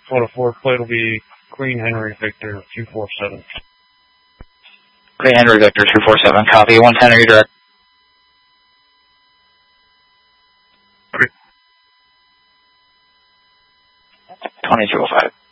Photo 4 plate will be Queen Henry Victor 247. Queen Henry Victor 247, copy. 110 are you direct? 2205.